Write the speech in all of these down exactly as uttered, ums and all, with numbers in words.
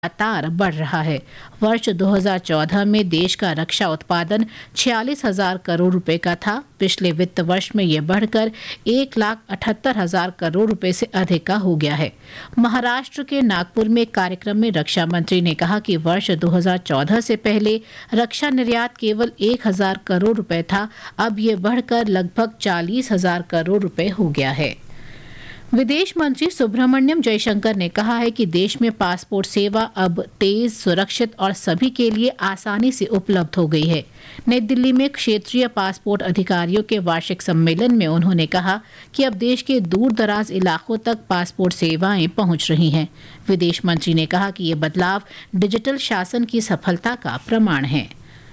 लगातार बढ़ रहा है। वर्ष दो हज़ार चौदह में देश का रक्षा उत्पादन छियालीस हजार करोड़ रुपए का था। पिछले वित्त वर्ष में यह बढ़कर एक लाख अठहत्तर हजार करोड़ रुपए से अधिक का हो गया है। महाराष्ट्र के नागपुर में एक कार्यक्रम में रक्षा मंत्री ने कहा कि वर्ष दो हज़ार चौदह से पहले रक्षा निर्यात केवल एक हजार करोड़ रुपए था, अब यह बढ़कर लगभग चालीस हजार करोड़ रुपए हो गया है। विदेश मंत्री सुब्रमण्यम जयशंकर ने कहा है कि देश में पासपोर्ट सेवा अब तेज, सुरक्षित और सभी के लिए आसानी से उपलब्ध हो गई है। नई दिल्ली में क्षेत्रीय पासपोर्ट अधिकारियों के वार्षिक सम्मेलन में उन्होंने कहा कि अब देश के दूर दराज इलाकों तक पासपोर्ट सेवाएं पहुंच रही हैं। विदेश मंत्री ने कहा कि ये बदलाव डिजिटल शासन की सफलता का प्रमाण है।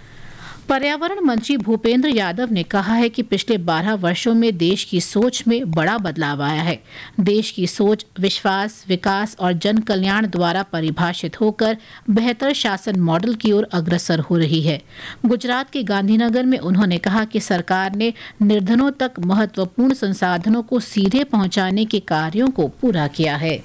पर्यावरण मंत्री भूपेंद्र यादव ने कहा है कि पिछले बारह वर्षों में देश की सोच में बड़ा बदलाव आया है। देश की सोच विश्वास, विकास और जन कल्याण द्वारा परिभाषित होकर बेहतर शासन मॉडल की ओर अग्रसर हो रही है। गुजरात के गांधीनगर में उन्होंने कहा कि सरकार ने निर्धनों तक महत्वपूर्ण संसाधनों को सीधे पहुंचाने के कार्यों को पूरा किया है।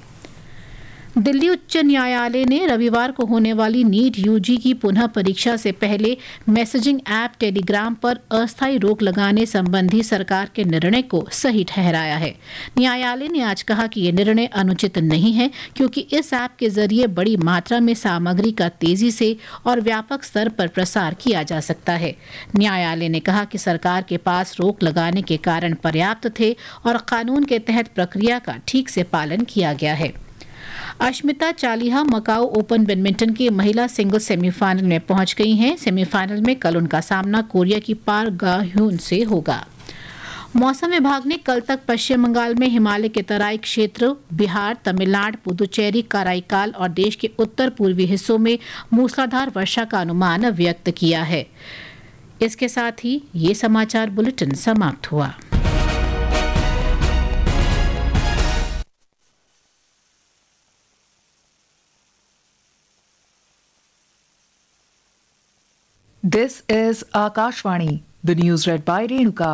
दिल्ली उच्च न्यायालय ने रविवार को होने वाली नीट यूजी की पुनः परीक्षा से पहले मैसेजिंग ऐप टेलीग्राम पर अस्थायी रोक लगाने संबंधी सरकार के निर्णय को सही ठहराया है। न्यायालय ने आज कहा कि यह निर्णय अनुचित नहीं है, क्योंकि इस ऐप के जरिए बड़ी मात्रा में सामग्री का तेजी से और व्यापक स्तर पर प्रसार किया जा सकता है। न्यायालय ने कहा कि सरकार के पास रोक लगाने के कारण पर्याप्त थे और कानून के तहत प्रक्रिया का ठीक से पालन किया गया है। अश्मिता चालिहा मकाऊ ओपन बैडमिंटन के महिला सिंगल्स सेमीफाइनल में पहुंच गई हैं। सेमीफाइनल में कल उनका सामना कोरिया की पार गा-ह्यून से होगा। मौसम विभाग ने कल तक पश्चिम बंगाल में हिमालय के तराई क्षेत्र, बिहार, तमिलनाडु, पुदुचेरी, कराईकाल और देश के उत्तर पूर्वी हिस्सों में मूसलाधार वर्षा का अनुमान व्यक्त किया है। इसके साथ ही ये समाचार बुलेटिन समाप्त हुआ। This is Akashvani, the news read by Renuka.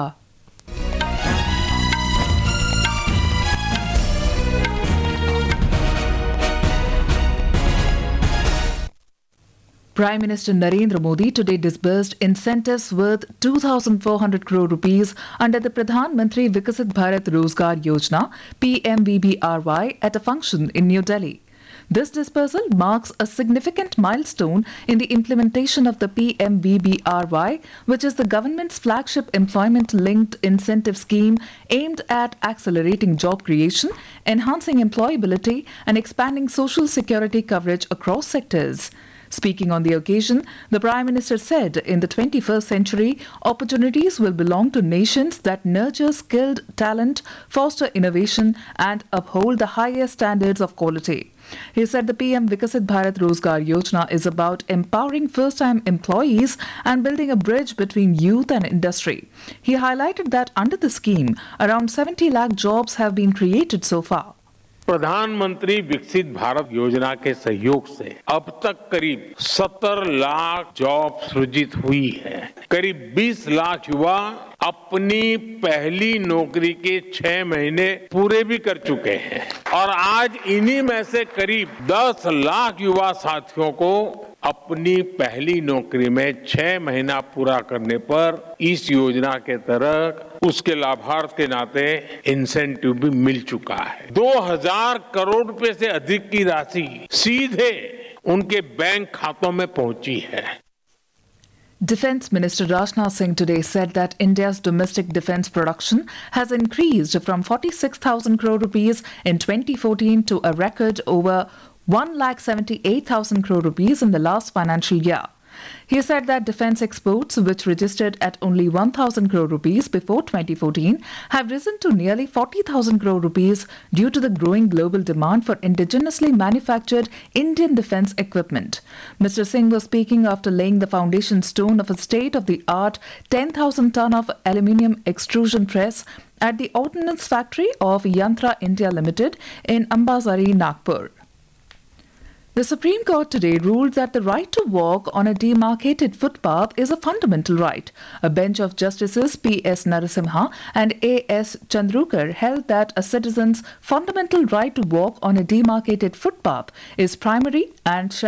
Prime Minister Narendra Modi today disbursed incentives worth two thousand four hundred crore rupees under the Pradhan Mantri Vikasit Bharat Rozgar Yojana P M V B R Y at a function in New Delhi. This dispersal marks a significant milestone in the implementation of the P M V B R Y, which is the government's flagship employment-linked incentive scheme aimed at accelerating job creation, enhancing employability, and expanding social security coverage across sectors. Speaking on the occasion, the Prime Minister said in the twenty-first century, opportunities will belong to nations that nurture skilled talent, foster innovation, and uphold the highest standards of quality. He said the P M Vikasit Bharat Rozgar Yojana is about empowering first-time employees and building a bridge between youth and industry. He highlighted that under the scheme, around seventy lakh jobs have been created so far. प्रधानमंत्री विकसित भारत योजना के सहयोग से अब तक करीब सत्तर लाख जॉब सृजित हुई है। करीब बीस लाख युवा अपनी पहली नौकरी के छह महीने पूरे भी कर चुके हैं और आज इन्हीं में से करीब दस लाख युवा साथियों को अपनी पहली नौकरी में छह महीना पूरा करने पर इस योजना के तहत उसके लाभार्थ के नाते इंसेंटिव भी मिल चुका है। दो हज़ार करोड़ रुपए से अधिक की राशि सीधे उनके बैंक खातों में पहुंची है। Defence Minister Rajnath Singh today said that India's domestic defence production has increased from forty-six thousand crore rupees in twenty fourteen to a record over one lakh seventy-eight thousand crore rupees in the last financial year. He said that defence exports, which registered at only one thousand crore rupees before twenty fourteen, have risen to nearly forty thousand crore rupees due to the growing global demand for indigenously manufactured Indian defence equipment. Mister Singh was speaking after laying the foundation stone of a state-of-the-art ten thousand ton of aluminium extrusion press at the Ordnance Factory of Yantra India Limited in Ambazari, Nagpur. The Supreme Court today ruled that the right to walk on a demarcated footpath is a fundamental right. A bench of Justices P S Narasimha and A S Chandrukar held that a citizen's fundamental right to walk on a demarcated footpath is primary and shall